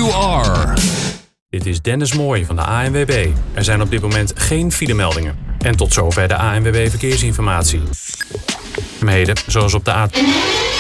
you are. Dit is Dennis Mooij van de ANWB. Er zijn op dit moment geen filemeldingen. En tot zover de ANWB Verkeersinformatie. Zoals op de A...